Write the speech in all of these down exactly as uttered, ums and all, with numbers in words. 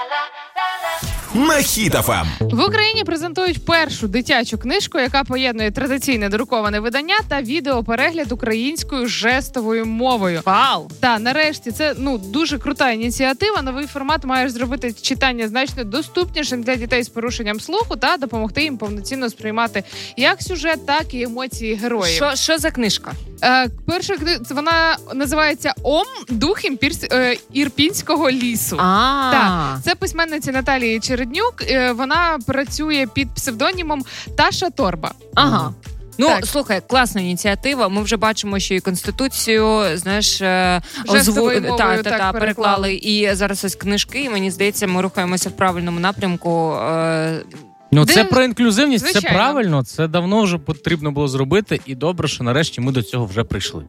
На Хіт еф ем. В Україні презентують першу дитячу книжку, яка поєднує традиційне друковане видання та відеоперегляд українською жестовою мовою. Вау! Та, нарешті, це ну дуже крута ініціатива. Новий формат має зробити читання значно доступнішим для дітей з порушенням слуху та допомогти їм повноцінно сприймати як сюжет, так і емоції героїв. Що, що за книжка? Е, перша книжка, вона називається «Ом. Дух імпірс... е, Ірпінського лісу». А, Так, це письменниця Наталії Череднюк. Е, вона працює під псевдонімом Таша Торба. Ага. Ну, так. Слухай, класна ініціатива. Ми вже бачимо, що і Конституцію, знаєш, жестовою мовою та, та, так та, переклали. переклали. І зараз ось книжки, і мені здається, ми рухаємося в правильному напрямку. Е- Ну, Де... це про інклюзивність, Звичайно. це правильно, це давно вже потрібно було зробити, і добре, що нарешті ми до цього вже прийшли.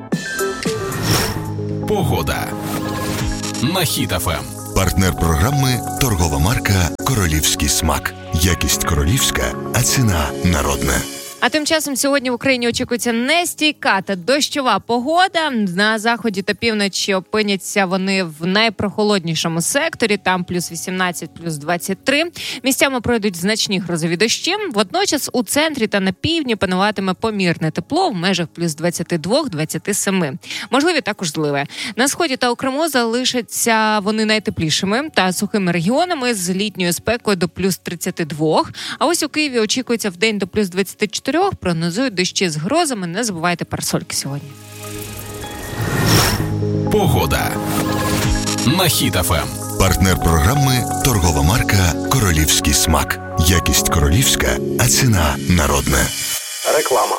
Погода. На Хіт еф ем. Партнер програми – торгова марка «Королівський смак». Якість королівська, а ціна народна. А тим часом сьогодні в Україні очікується нестійка та дощова погода. На заході та півночі опиняться вони в найпрохолоднішому секторі. Там плюс вісімнадцять, плюс двадцять три. Місцями пройдуть значні грозові дощі. Водночас у центрі та на півдні пануватиме помірне тепло в межах плюс двадцять два - двадцять сім. Можливі також зливи. На сході та у Криму залишаться вони найтеплішими та сухими регіонами з літньою спекою до плюс тридцять два. А ось у Києві очікується в день до плюс двадцять чотири. Прогнозують дощі з грозами. Не забувайте парасольки сьогодні. Погода. На Хіт еф ем. Партнер програми – торгова марка «Королівський смак». Якість королівська, а ціна народна. Реклама.